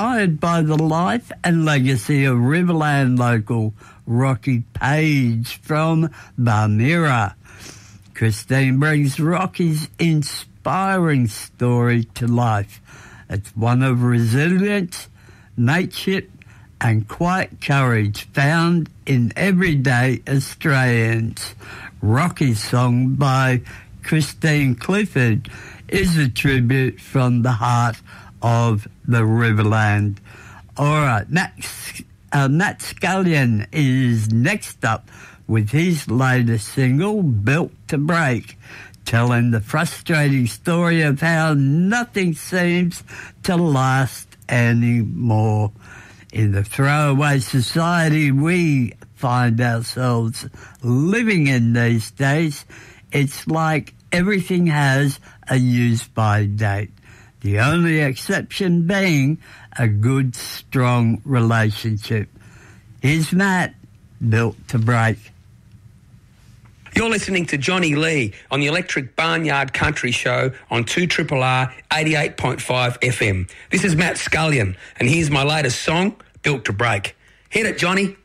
inspired by the life and legacy of Riverland local Rocky Page from Barmera. Christine brings Rocky's inspiring story to life. It's one of resilience, mateship and quiet courage found in everyday Australians. Rocky's song by Christine Clifford is a tribute from the heart of the Riverland. All right, Matt Scullion is next up with his latest single, Built to Break, telling the frustrating story of how nothing seems to last anymore. In the throwaway society we find ourselves living in these days, it's like everything has a use-by date. The only exception being a good, strong relationship. Here's Matt, Built to Break. You're listening to Johnny Lee on the Electric Barnyard Country Show on 2RRR 88.5 FM. This is Matt Scullion, and here's my latest song, Built to Break. Hit it, Johnny.